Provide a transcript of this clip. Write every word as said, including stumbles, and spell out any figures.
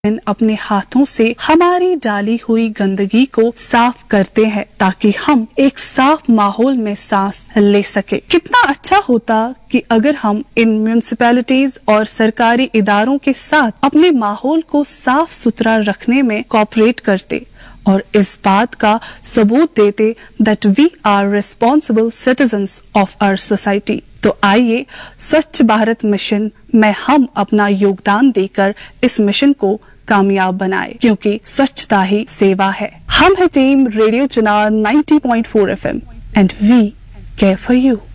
दिन अपने हाथों से हमारी डाली हुई गंदगी को साफ करते हैं ताकि हम एक साफ माहौल में सांस ले सके। कितना अच्छा होता कि अगर हम इन म्यूनिसिपैलिटीज और सरकारी इदारों के साथ अपने माहौल को साफ सुथरा रखने में कोऑपरेट करते और इस बात का सबूत देते that we are responsible citizens of our society. तो आइए स्वच्छ भारत मिशन में हम अपना योगदान देकर इस मिशन को कामयाब बनाए, क्योंकि स्वच्छता ही सेवा है। हम है team radio Chinar ninety point four F M and we care for you.